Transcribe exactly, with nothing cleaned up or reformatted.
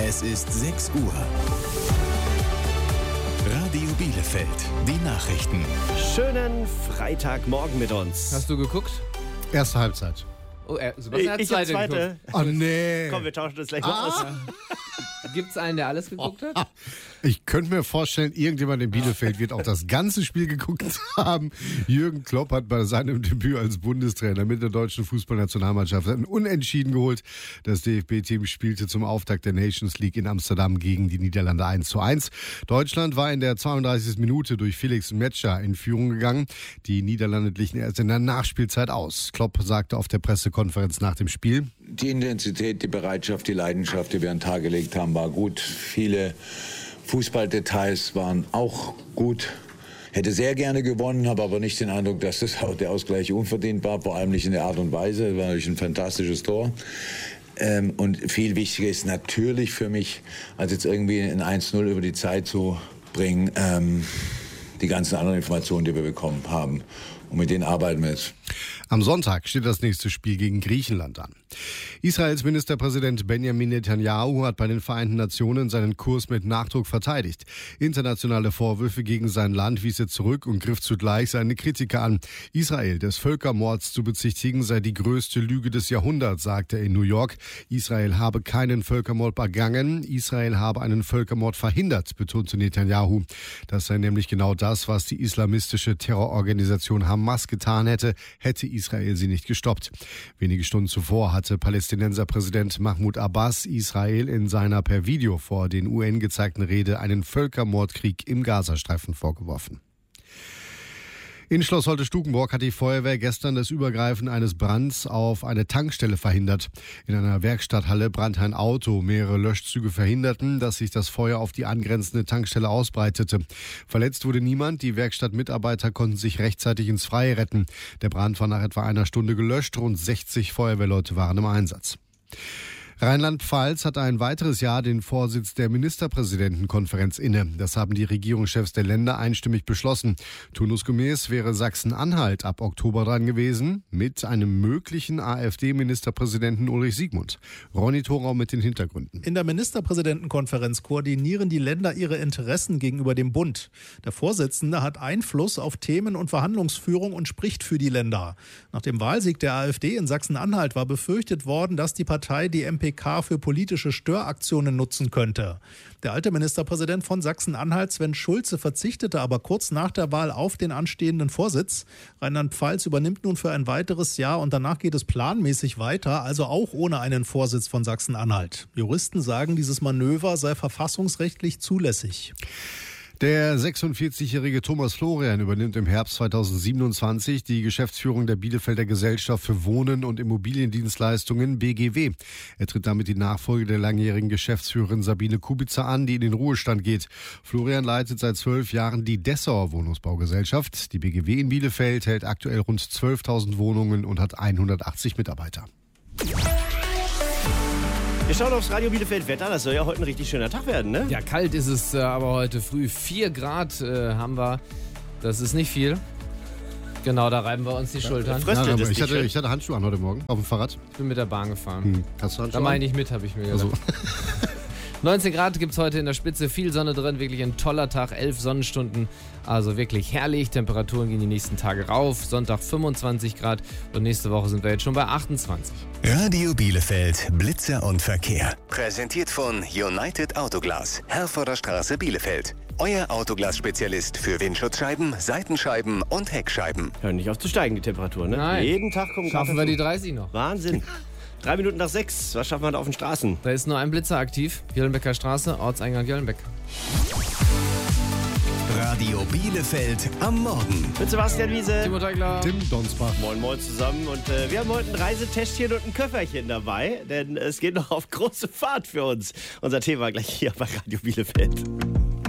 Es ist sechs Uhr. Radio Bielefeld, die Nachrichten. Schönen Freitagmorgen mit uns. Hast du geguckt? Erste Halbzeit. Oh, äh, Sebastian hat ich zweite, zweite. geguckt. Oh nee. Komm, wir tauschen das gleich mal aus. Gibt's einen, der alles geguckt hat? Ich könnte mir vorstellen, irgendjemand in Bielefeld wird auch das ganze Spiel geguckt haben. Jürgen Klopp hat bei seinem Debüt als Bundestrainer mit der deutschen Fußballnationalmannschaft ein Unentschieden geholt. Das D F B-Team spielte zum Auftakt der Nations League in Amsterdam gegen die Niederlande eins zu eins. Deutschland war in der zweiunddreißigsten Minute durch Felix Metscher in Führung gegangen. Die Niederlande glichen erst in der Nachspielzeit aus. Klopp sagte auf der Pressekonferenz nach dem Spiel: Die Intensität, die Bereitschaft, die Leidenschaft, die wir an den Tag gelegt haben, war gut. Viele Fußballdetails waren auch gut. Hätte sehr gerne gewonnen, habe aber nicht den Eindruck, dass das der Ausgleich unverdient war, vor allem nicht in der Art und Weise. Es war natürlich ein fantastisches Tor. Ähm, und viel wichtiger ist natürlich für mich, als jetzt irgendwie ein eins null über die Zeit zu bringen, ähm, die ganzen anderen Informationen, die wir bekommen haben. Und mit denen arbeiten wir jetzt. Am Sonntag steht das nächste Spiel gegen Griechenland an. Israels Ministerpräsident Benjamin Netanyahu hat bei den Vereinten Nationen seinen Kurs mit Nachdruck verteidigt. Internationale Vorwürfe gegen sein Land wies er zurück und griff zugleich seine Kritiker an. Israel des Völkermords zu bezichtigen sei die größte Lüge des Jahrhunderts, sagte er in New York. Israel habe keinen Völkermord begangen, Israel habe einen Völkermord verhindert, betonte Netanyahu. Das sei nämlich genau das, was die islamistische Terrororganisation Hamas getan hätte, hätte Israel sie nicht gestoppt. Wenige Stunden zuvor hatte Palästinenser Präsident Mahmoud Abbas Israel in seiner per Video vor den U N gezeigten Rede einen Völkermordkrieg im Gazastreifen vorgeworfen. In Schloss Holte-Stukenburg hat die Feuerwehr gestern das Übergreifen eines Brands auf eine Tankstelle verhindert. In einer Werkstatthalle brannte ein Auto. Mehrere Löschzüge verhinderten, dass sich das Feuer auf die angrenzende Tankstelle ausbreitete. Verletzt wurde niemand. Die Werkstattmitarbeiter konnten sich rechtzeitig ins Freie retten. Der Brand war nach etwa einer Stunde gelöscht. Rund sechzig Feuerwehrleute waren im Einsatz. Rheinland-Pfalz hat ein weiteres Jahr den Vorsitz der Ministerpräsidentenkonferenz inne. Das haben die Regierungschefs der Länder einstimmig beschlossen. Turnusgemäß wäre Sachsen-Anhalt ab Oktober dran gewesen, mit einem möglichen AfD-Ministerpräsidenten Ulrich Siegmund. Ronny Thorau mit den Hintergründen. In der Ministerpräsidentenkonferenz koordinieren die Länder ihre Interessen gegenüber dem Bund. Der Vorsitzende hat Einfluss auf Themen und Verhandlungsführung und spricht für die Länder. Nach dem Wahlsieg der AfD in Sachsen-Anhalt war befürchtet worden, dass die Partei die M P K für politische Störaktionen nutzen könnte. Der alte Ministerpräsident von Sachsen-Anhalt, Sven Schulze, verzichtete aber kurz nach der Wahl auf den anstehenden Vorsitz. Rheinland-Pfalz übernimmt nun für ein weiteres Jahr und danach geht es planmäßig weiter, also auch ohne einen Vorsitz von Sachsen-Anhalt. Juristen sagen, dieses Manöver sei verfassungsrechtlich zulässig. Der sechsundvierzigjährige Thomas Florian übernimmt im Herbst zweitausendsiebenundzwanzig die Geschäftsführung der Bielefelder Gesellschaft für Wohnen und Immobiliendienstleistungen B G W. Er tritt damit die Nachfolge der langjährigen Geschäftsführerin Sabine Kubica an, die in den Ruhestand geht. Florian leitet seit zwölf Jahren die Dessauer Wohnungsbaugesellschaft. Die B G W in Bielefeld hält aktuell rund zwölftausend Wohnungen und hat hundertachtzig Mitarbeiter. Wir schauen aufs Radio Bielefeld Wetter. Das soll ja heute ein richtig schöner Tag werden, ne? Ja, kalt ist es äh, aber heute früh. vier Grad äh, haben wir. Das ist nicht viel. Genau, da reiben wir uns die Schultern. Fröstelt Ja, aber es ich, dich hatte, schön? ich hatte Handschuhe an heute Morgen auf dem Fahrrad. Ich bin mit der Bahn gefahren. Hm. Hast du Handschuhe Da an? meine ich mit, habe ich mir gedacht. Also. neunzehn Grad gibt es heute in der Spitze, viel Sonne drin, wirklich ein toller Tag, elf Sonnenstunden, also wirklich herrlich. Temperaturen gehen die nächsten Tage rauf, Sonntag fünfundzwanzig Grad und nächste Woche sind wir jetzt schon bei achtundzwanzig. Radio Bielefeld, Blitzer und Verkehr. Präsentiert von United Autoglas, Herforder Straße, Bielefeld. Euer Autoglas-Spezialist für Windschutzscheiben, Seitenscheiben und Heckscheiben. Hören nicht auf zu steigen, die Temperaturen, ne? Nein. Jeden Tag kommen Schaffen wir die dreißig noch. Wahnsinn. Drei Minuten nach sechs. Was schaffen wir da auf den Straßen? Da ist nur ein Blitzer aktiv, Göllenbecker Straße, Ortseingang Göllenbeck. Radio Bielefeld am Morgen. Mit Sebastian Wiese. Timo Teigler. Tim Donsbach. Moin Moin zusammen und äh, wir haben heute ein Reisetäschchen und ein Köfferchen dabei, denn es geht noch auf große Fahrt für uns. Unser Thema gleich hier bei Radio Bielefeld.